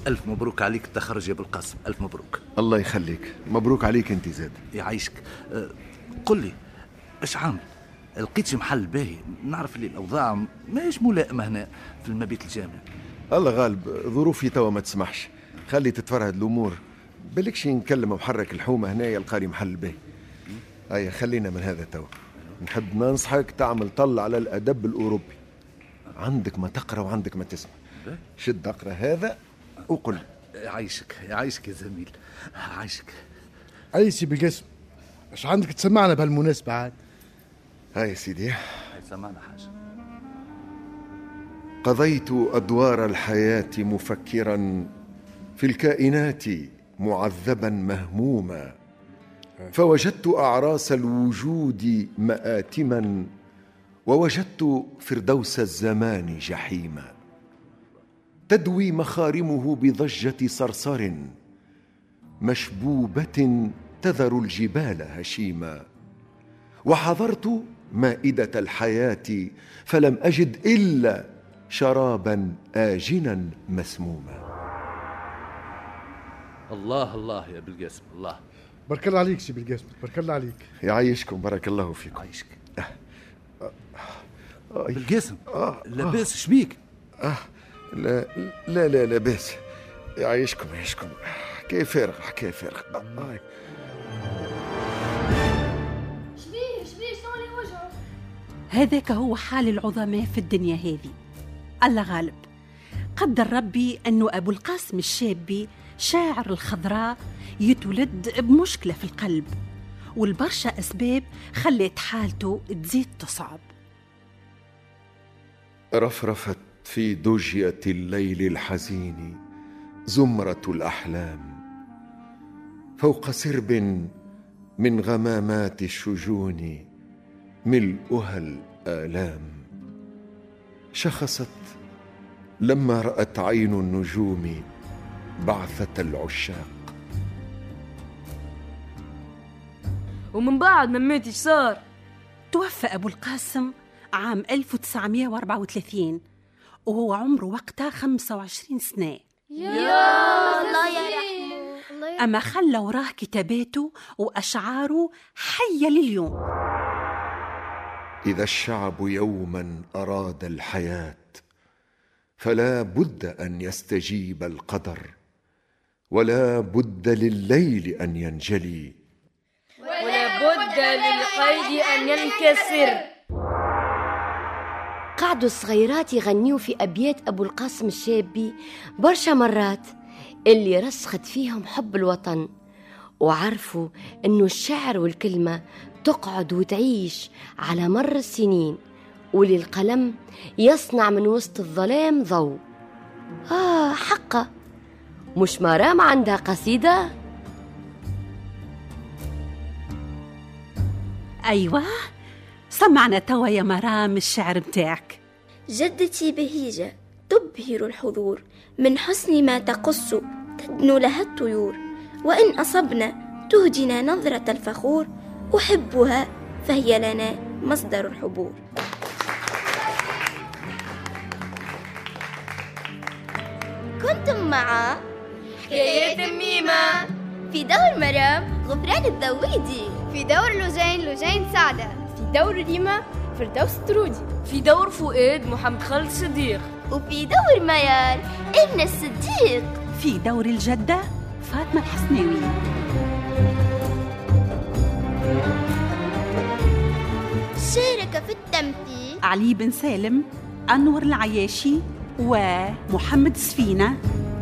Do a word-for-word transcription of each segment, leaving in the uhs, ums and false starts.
ألف مبروك عليك التخرج يا أبو القاسم، ألف مبروك. الله يخليك، مبروك عليك انت زاد. يعيشك. أه قل لي ايش عامل؟ لقيتش محل باهي؟ نعرف اللي الأوضاع ماهيش ملائمة هنا في المبيت الجامعي. الله غالب، ظروفي توا ما تسمحش. خلي تتفرهد الأمور، بلكش نكلم محرك الحومة هنا يلقاني محل باهي. هيا خلينا من هذا توا. نحب ننصحك تعمل طل على الأدب الأوروبي. عندك ما تقرأ وعندك ما تسمع. شد اقرأ هذا وقل. يعيشك يعيشك يا زميل، عايشك. عيسي بالقسم، ايش عندك تسمعنا بهالمناسبة عاد؟ هاي سيدي، هاي سمعنا حاجة. قضيت أدوار الحياة مفكرا في الكائنات معذبا مهموما، فوجدت أعراس الوجود مآتما، ووجدت فردوس الزمان جحيما، تدوي مخارمه بضجة صرصر مشبوبة تذر الجبال هشيما، وحضرت مائدة الحياة فلم أجد إلا شرابا آجنا مسموما. الله الله يا بالقاسم، الله. بارك الله عليك سي بالقاسم، بارك الله عليك. يعيشكم، بارك الله فيكم. عايشك. بالقاسم لاباس شبيك؟ آه لا لا لا لاباس. يعيشكم يعيشكم. حكاية فارغ حكاية فارغ. آه. شبيه شبيه شنو اللي وجهه؟ هذاك هو حال العظماء في الدنيا هذه. الله غالب، قدر ربي أنه أبو القاسم الشابي شاعر الخضراء يتولد بمشكلة في القلب، والبرشا أسباب خلت حالته تزيد تصعب. رفرفت في دجية الليل الحزين زمرة الأحلام، فوق سرب من غمامات الشجون ملؤها الآلام، شخصت لما رأت عين النجوم بعثة العشاق. ومن بعد ما مات ايش صار؟ توفى أبو القاسم عام ألف وتسعمائة وأربعة وثلاثين وهو عمره وقتها خمسة وعشرين سنة. يا الله يرحمه. أما خلى وراه كتاباته وأشعاره حية لليوم. إذا الشعب يوما أراد الحياة فلا بد أن يستجيب القدر، ولا بد لليل أن ينجلي، ولا بد للقيد أن ينكسر. قعدوا الصغيرات يغنيوا في أبيات أبو القاسم الشابي برشا مرات اللي رسخت فيهم حب الوطن، وعرفوا أنه الشعر والكلمة تقعد وتعيش على مر السنين، وللقلم يصنع من وسط الظلام ضوء. آه حقا، مش مرام عندها قصيدة؟ أيوة، سمعنا توا يا مرام الشعر متاعك. جدتي بهيجة تبهر الحضور، من حسن ما تقص تدنو لها الطيور، وإن أصبنا تهدنا نظرة الفخور، أحبها فهي لنا مصدر الحبور. كنتم مع حكايات ميمة في دور مرام غفران الذويدي، في دور لوجين لوجين سعدة، في دور ريما فردوس ترودي، في دور فؤاد محمد خالد صديق، وفي دور ميار ابن الصديق، في دور الجدة فاطمة الحسناوي. شارك في التمثيل علي بن سالم، أنور العياشي، ومحمد سفينة.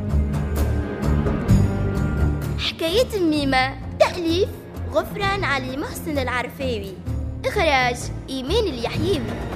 حكاية ميمة تأليف غفران علي محسن العرفاوي، إخراج إيمان اليحيوي.